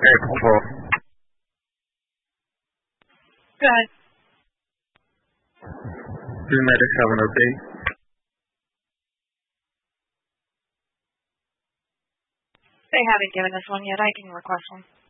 Hey, Paul. Good. Do medics have an update? They haven't given us one yet. I can request one.